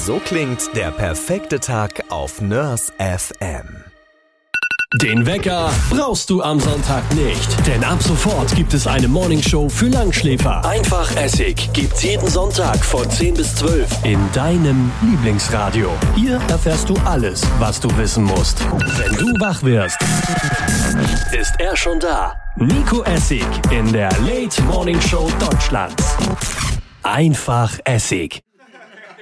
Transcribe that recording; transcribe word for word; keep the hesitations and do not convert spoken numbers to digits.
So klingt der perfekte Tag auf Nurse F M. Den Wecker brauchst du am Sonntag nicht, denn ab sofort gibt es eine Morningshow für Langschläfer. Einfach Essig gibt's jeden Sonntag von zehn bis zwölf in deinem Lieblingsradio. Hier erfährst du alles, was du wissen musst. Wenn du wach wirst, ist er schon da. Nico Essig in der Late Morning Show Deutschlands. Einfach Essig.